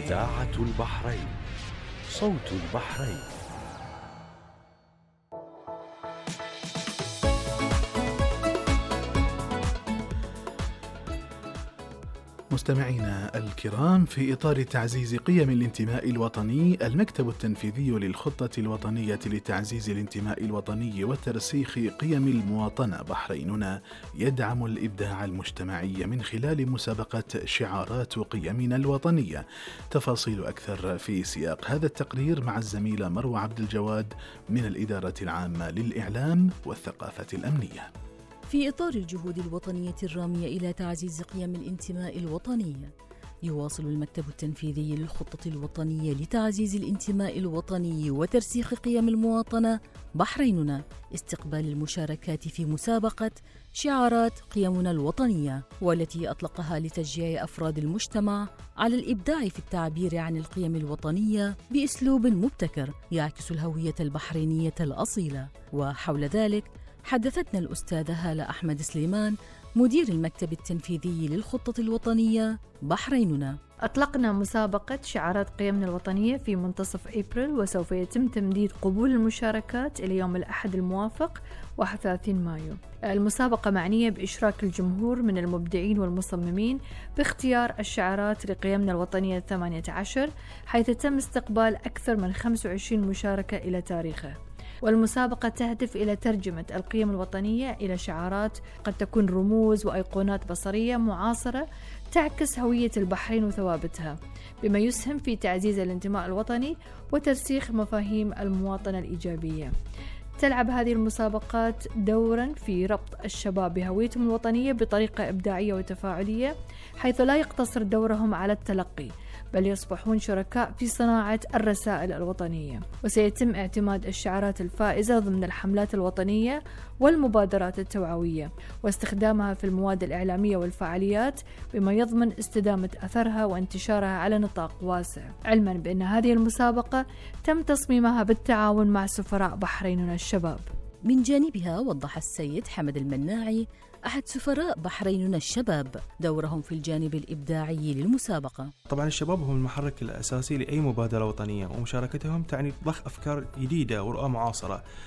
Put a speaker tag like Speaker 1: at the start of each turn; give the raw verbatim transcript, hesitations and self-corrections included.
Speaker 1: إذاعة البحرين، صوت البحرين.
Speaker 2: مستمعينا الكرام، في إطار تعزيز قيم الانتماء الوطني، المكتب التنفيذي للخطة الوطنية لتعزيز الانتماء الوطني وترسيخ قيم المواطنة بحريننا يدعم الإبداع المجتمعي من خلال مسابقة شعارات قيمنا الوطنية. تفاصيل أكثر في سياق هذا التقرير مع الزميلة مروة عبد الجواد من الإدارة العامة للإعلام والثقافة الأمنية.
Speaker 3: في إطار الجهود الوطنية الرامية إلى تعزيز قيم الانتماء الوطني، يواصل المكتب التنفيذي للخطة الوطنية لتعزيز الانتماء الوطني وترسيخ قيم المواطنة بحريننا استقبال المشاركات في مسابقة شعارات قيمنا الوطنية، والتي أطلقها لتشجيع أفراد المجتمع على الإبداع في التعبير عن القيم الوطنية بأسلوب مبتكر يعكس الهوية البحرينية الأصيلة. وحول ذلك حدثتنا الأستاذة هالة أحمد سليمان، مدير المكتب التنفيذي للخطة الوطنية بحريننا.
Speaker 4: أطلقنا مسابقة شعارات قيمنا الوطنية في منتصف أبريل، وسوف يتم تمديد قبول المشاركات إلى يوم الأحد الموافق واحد وثلاثين مايو. المسابقة معنية بإشراك الجمهور من المبدعين والمصممين باختيار الشعارات لقيمنا الوطنية الثمانية عشر، حيث تم استقبال أكثر من خمسة وعشرين مشاركة إلى تاريخه. والمسابقة تهدف إلى ترجمة القيم الوطنية إلى شعارات قد تكون رموز وأيقونات بصرية معاصرة تعكس هوية البحرين وثوابتها، بما يسهم في تعزيز الانتماء الوطني وترسيخ مفاهيم المواطنة الإيجابية. تلعب هذه المسابقات دورا في ربط الشباب بهويتهم الوطنية بطريقة إبداعية وتفاعلية، حيث لا يقتصر دورهم على التلقي، بل يصبحون شركاء في صناعة الرسائل الوطنية. وسيتم اعتماد الشعارات الفائزة ضمن الحملات الوطنية والمبادرات التوعوية، واستخدامها في المواد الإعلامية والفعاليات، بما يضمن استدامة أثرها وانتشارها على نطاق واسع، علما بأن هذه المسابقة تم تصميمها بالتعاون مع سفراء بحريننا الشباب.
Speaker 3: من جانبها وضح السيد حمد المناعي أحد سفراء بحريننا الشباب دورهم في الجانب الإبداعي للمسابقة.
Speaker 5: طبعا الشباب هم المحرك الأساسي لأي مبادرة وطنية، ومشاركتهم تعني ضخ أفكار جديدة ورؤى معاصرة